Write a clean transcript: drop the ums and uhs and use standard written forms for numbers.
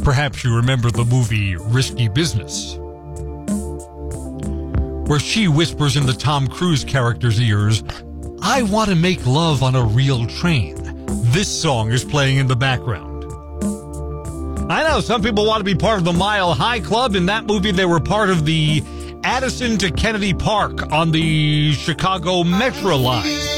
Perhaps you remember the movie Risky Business, where she whispers into Tom Cruise character's ears, "I want to make love on a real train." This song is playing in the background. I know some people want to be part of the Mile High Club. In that movie, they were part of the Addison to Kennedy Park on the Chicago Metro line.